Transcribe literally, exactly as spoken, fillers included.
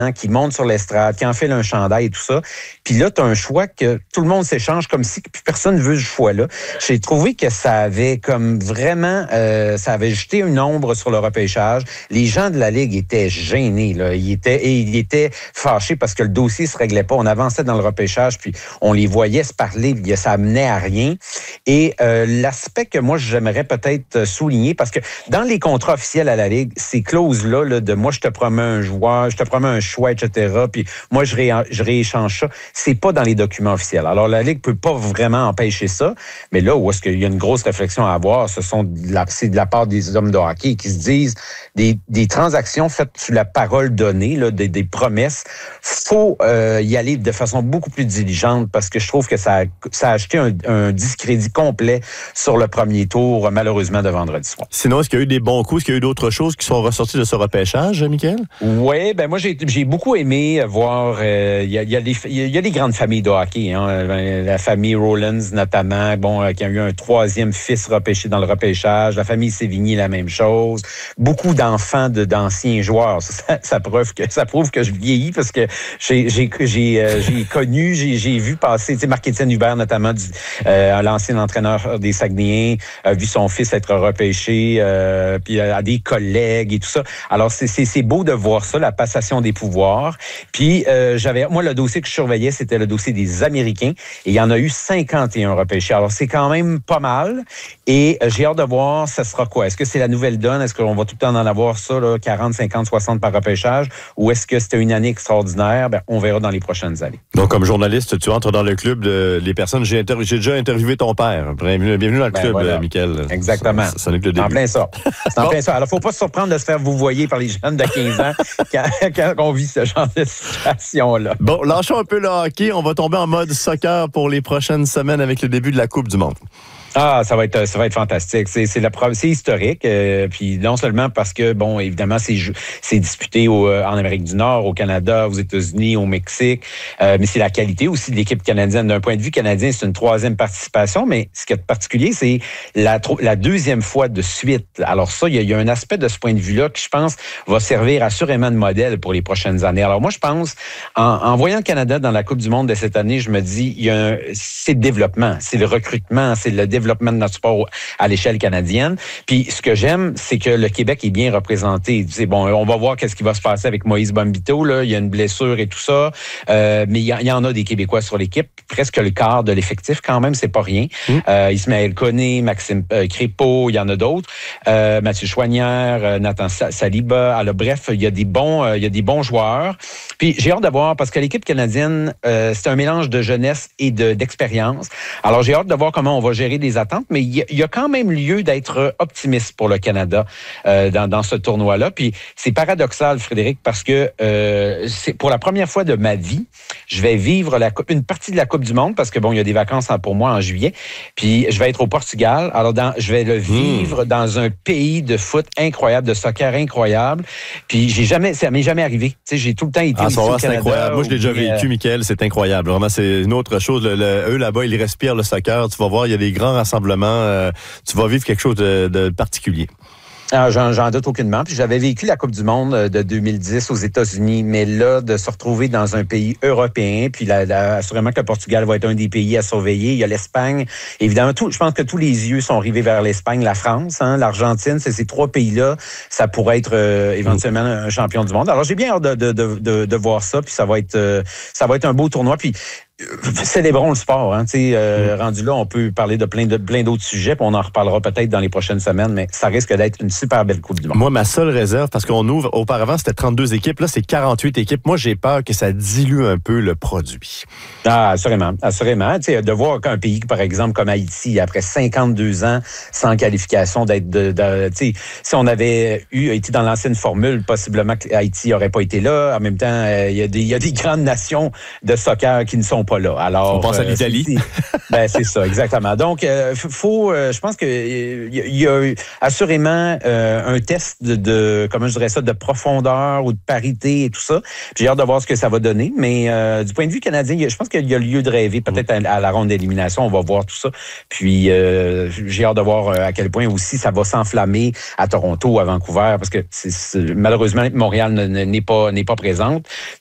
qui monte sur l'estrade, qui enfile un chandail et tout ça. Puis là, tu as un choix que tout le monde s'échange comme si puis personne ne veut ce choix-là. J'ai trouvé que ça avait comme vraiment, euh, ça avait jeté une ombre sur le repêchage. Les gens de la Ligue étaient gênés, là. Ils étaient, et ils étaient fâchés parce que le dossier se réglait pas. On avançait dans le repêchage, puis on les voyait se parler, puis ça amenait à rien. Et euh, l'aspect que moi, j'aimerais peut-être souligner, parce que dans les contrats officiels à la Ligue, ces clauses-là, là, de moi, je te promets un joueur, je te promets un choix, et cetera, puis moi, je, ré, je rééchange ça, c'est pas dans les documents officiels. Alors, la Ligue peut pas vraiment empêcher ça, mais là où est-ce qu'il y a une grosse réflexion à avoir, ce sont de la, c'est de la part des hommes de hockey qui se disent des, des transactions faites sur la parole donnée, là, des, des promesses. Faut euh, y aller de façon beaucoup plus diligente parce que je trouve que ça a, ça a acheté un, un discrédit complet sur le premier tour, malheureusement, de vendredi soir. Sinon, est-ce qu'il y a eu des bons coups? Est-ce qu'il y a eu d'autres choses qui sont ressorties de ce repêchage, Michael? Oui, ben moi, j'ai, j'ai beaucoup aimé voir... Il euh, y, a, y, a des, y a des grandes familles de hockey. Hein, la famille Rollins, notamment, bon, euh, qui a eu un troisième fils repêché dans le repêchage. La famille Sévigny, la même chose. Beaucoup d'enfants de, d'anciens joueurs. Ça, ça, prouve que, ça prouve que je vieillis parce que j'ai, j'ai, j'ai, euh, j'ai connu, j'ai, j'ai vu passer, tu sais, Marc-Étienne Hubert, notamment, du, euh, l'ancien entraîneur des Saguenayens, a vu son fils être repêché, euh, puis à des collègues et tout ça. Alors, c'est, c'est, c'est beau de voir ça, la passation des pouvoirs. Puis, euh, j'avais, moi, le dossier que je surveillais, c'était le dossier des Américains. Et il y en a eu cinquante et un repêchés. Alors, c'est quand même pas mal. Et euh, j'ai hâte de voir, ça sera quoi? Est-ce que c'est la nouvelle donne? Est-ce qu'on va tout le temps en avoir ça, là, quarante, cinquante, soixante par repêchage? Ou est-ce que c'était une année extraordinaire? Ben, on verra dans les prochaines années. Donc, comme journaliste, tu entres dans le club de les personnes. J'ai, inter- j'ai déjà interviewé ton père. Bienvenue, bienvenue dans le ben, club, voilà. Michael. Exactement. Ça, ça n'est que le début. En plein ça. C'est en bon. plein ça. Alors, faut pas se surprendre de se faire vous voyer par les jeunes de quinze ans quand, quand on vit ce genre de situation-là. Bon, lâchons un peu le hockey. On va tomber en mode soccer pour les prochaines semaines avec le début de la Coupe du Monde. Ah, ça va être ça va être fantastique. C'est c'est la c'est historique. Euh, puis non seulement parce que bon, évidemment, c'est c'est disputé au, en Amérique du Nord, au Canada, aux États-Unis, au Mexique. Euh, mais c'est la qualité aussi de l'équipe canadienne. D'un point de vue canadien, c'est une troisième participation. Mais ce qui est particulier, c'est la la deuxième fois de suite. Alors ça, il y a, il y a un aspect de ce point de vue-là qui, je pense, va servir assurément de modèle pour les prochaines années. Alors moi, je pense, en, en voyant le Canada dans la Coupe du Monde de cette année, je me dis, il y a un, c'est le développement, c'est le recrutement, c'est le développement développement de notre sport à l'échelle canadienne. Puis ce que j'aime, c'est que le Québec est bien représenté. C'est bon, on va voir qu'est-ce qui va se passer avec Moïse Bombito. Là, il y a une blessure et tout ça, euh, mais il y, il y en a des Québécois sur l'équipe, presque le quart de l'effectif quand même, c'est pas rien. Mmh. Euh, Ismaël Koné, Maxime euh, Crépeau, il y en a d'autres. Euh, Mathieu Choinière, euh, Nathan Saliba. Alors bref, il y a des bons, euh, il y a des bons joueurs. Puis j'ai hâte de voir parce que l'équipe canadienne, euh, c'est un mélange de jeunesse et de d'expérience. Alors j'ai hâte de voir comment on va gérer des attentes, mais il y, y a quand même lieu d'être optimiste pour le Canada euh, dans, dans ce tournoi-là. Puis c'est paradoxal, Frédéric, parce que euh, c'est pour la première fois de ma vie, je vais vivre la coupe, une partie de la Coupe du Monde parce que bon, il y a des vacances pour moi en juillet. Puis je vais être au Portugal. Alors dans, je vais le vivre mmh. dans un pays de foot incroyable, de soccer incroyable. Puis j'ai jamais, ça m'est jamais arrivé. Tu sais, j'ai tout le temps été ah, ici ça au va, Canada. C'est incroyable. Moi, je l'ai déjà bien, vécu, Michael. C'est incroyable. Vraiment, c'est une autre chose. Le, le, eux là-bas, ils respirent le soccer. Tu vas voir, il y a des grands rassemblements. Euh, tu vas vivre quelque chose de, de particulier. Ah, j'en, j'en doute aucunement. Puis j'avais vécu la Coupe du Monde de deux mille dix aux États-Unis, mais là, de se retrouver dans un pays européen, puis là, là, assurément que le Portugal va être un des pays à surveiller. Il y a l'Espagne. Évidemment, tout, je pense que tous les yeux sont rivés vers l'Espagne, la France, hein, l'Argentine. C'est ces trois pays-là. Ça pourrait être euh, éventuellement un champion du monde. Alors, j'ai bien hâte de, de, de, de, de voir ça. Puis ça va être, euh, ça va être un beau tournoi. Puis célébrons le sport. Hein, euh, mmh. Rendu là, on peut parler de plein, de plein d'autres sujets, puis on en reparlera peut-être dans les prochaines semaines, mais ça risque d'être une super belle Coupe du Monde. Moi, ma seule réserve, parce qu'on ouvre, auparavant, c'était trente-deux équipes, là, c'est quarante-huit équipes. Moi, j'ai peur que ça dilue un peu le produit. Ah, assurément, assurément. T'sais, de voir qu'un pays, par exemple, comme Haïti, après cinquante-deux ans sans qualification, d'être de, de si on avait eu été dans l'ancienne formule, possiblement que Haïti n'aurait pas été là. En même temps, il euh, y, y a des grandes nations de soccer qui ne sont pas pas là. Alors, on pense à euh, l'Italie. C'est, ben, c'est ça, exactement. Donc, euh, faut, euh, je pense que il y, y a assurément euh, un test de, de, comment je dirais ça, de profondeur ou de parité et tout ça. J'ai hâte de voir ce que ça va donner. Mais euh, du point de vue canadien, je pense qu'il y a lieu de rêver. Peut-être à, à la ronde d'élimination, on va voir tout ça. Puis, euh, j'ai hâte de voir à quel point aussi ça va s'enflammer à Toronto, à Vancouver, parce que c'est, c'est, malheureusement, Montréal n'est pas, n'est pas présente.